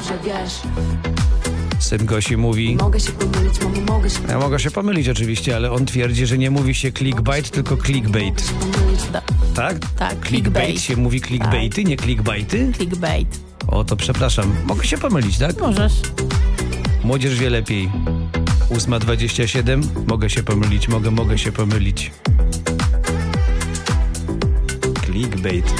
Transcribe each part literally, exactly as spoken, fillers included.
że wiesz. Syn Gosi mówi... Mogę się pomylić, mamo, mogę się... Ja mogę się pomylić oczywiście, ale on twierdzi, że nie mówi się clickbait, tylko clickbait. Da. Tak? Tak, Clickbait clickbait. się mówi clickbaity, nie clickbaity? Clickbait. O, to przepraszam. Mogę się pomylić, tak? Możesz. Młodzież wie lepiej. ósma dwadzieścia siedem. Mogę się pomylić, mogę, mogę się pomylić. Clickbait.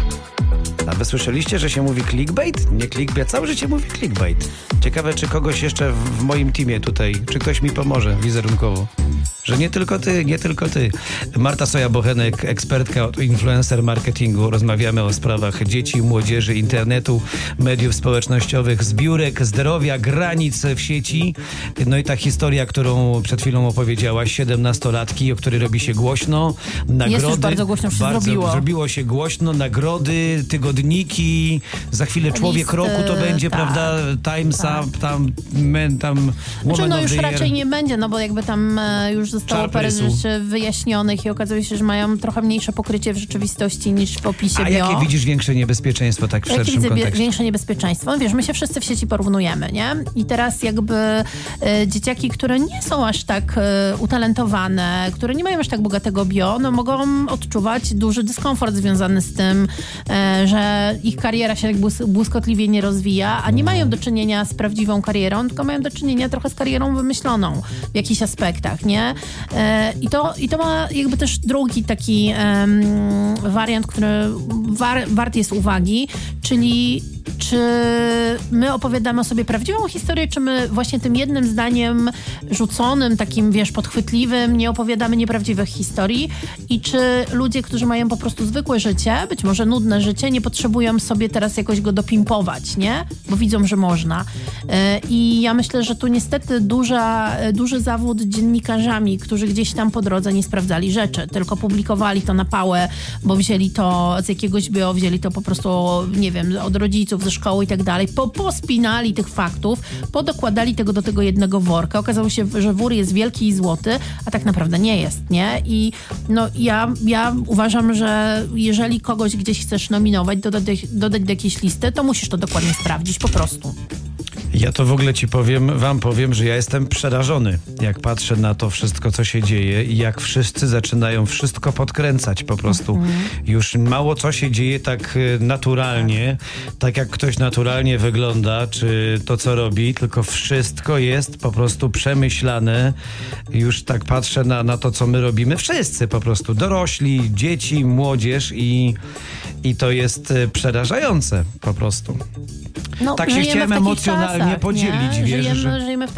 A wy słyszeliście, że się mówi clickbait? Nie clickbait, całe życie mówi clickbait. Ciekawe, czy kogoś jeszcze w, w moim teamie tutaj, czy ktoś mi pomoże wizerunkowo. Że nie tylko ty, nie tylko ty. Marta Soja-Bochenek, ekspertka od influencer marketingu. Rozmawiamy o sprawach dzieci, młodzieży, internetu, mediów społecznościowych, zbiórek, zdrowia, granic w sieci. No i ta historia, którą przed chwilą opowiedziałaś, siedemnastolatki, o której robi się głośno. Nagrody. Jest już bardzo głośno, już bardzo, się zrobiło. Zrobiło się głośno, nagrody, tygodniki. Za chwilę Człowiek Listy, Roku to będzie, tak, prawda? Times tak. Up, tam, men, tam Znaczy, no już year. raczej nie będzie, no bo jakby tam e, już zostało Czar parę prysu. rzeczy wyjaśnionych i okazuje się, że mają trochę mniejsze pokrycie w rzeczywistości niż w opisie A bio. jakie widzisz większe niebezpieczeństwo tak w Jakie szerszym widzę kontekście? większe niebezpieczeństwo? No wiesz, my się wszyscy w sieci porównujemy, nie? I teraz jakby e, dzieciaki, które nie są aż tak e, utalentowane, które nie mają aż tak bogatego bio, no mogą odczuwać duży dyskomfort związany z tym, e, że ich kariera się tak błys- błyskotliwie nie rozwija, a nie mają do czynienia z prawdziwą karierą, tylko mają do czynienia trochę z karierą wymyśloną w jakichś aspektach, nie? E, I to, i to ma jakby też drugi taki em, wariant, który war, wart jest uwagi, czyli czy my opowiadamy o sobie prawdziwą historię, czy my właśnie tym jednym zdaniem rzuconym, takim, wiesz, podchwytliwym, nie opowiadamy nieprawdziwych historii i czy ludzie, którzy mają po prostu zwykłe życie, być może nudne życie, nie potrzebują sobie teraz jakoś go dopimpować, nie? Bo widzą, że można. I ja myślę, że tu niestety duża, duży zawód dziennikarzami, którzy gdzieś tam po drodze nie sprawdzali rzeczy, tylko publikowali to na pałę, bo wzięli to z jakiegoś bio, wzięli to po prostu, nie wiem, od rodziców, ze szkoły i tak dalej, po, pospinali tych faktów, podokładali tego do tego jednego worka. Okazało się, że wór jest wielki i złoty, a tak naprawdę nie jest, nie? I no ja, ja uważam, że jeżeli kogoś gdzieś chcesz nominować, dodać, dodać do jakiejś listy, to musisz to dokładnie sprawdzić, po prostu. Ja to w ogóle ci powiem, wam powiem, że ja jestem przerażony, jak patrzę na to wszystko, co się dzieje i jak wszyscy zaczynają wszystko podkręcać po prostu. Mhm. Już mało co się dzieje tak naturalnie, tak jak ktoś naturalnie wygląda, czy to, co robi, tylko wszystko jest po prostu przemyślane. Już tak patrzę na, na to, co my robimy. Wszyscy po prostu, dorośli, dzieci, młodzież i, i to jest przerażające po prostu. No, tak się chciałem emocjonalnie czasach, podzielić, nie? wiesz, Żyjemy, że... żyjemy w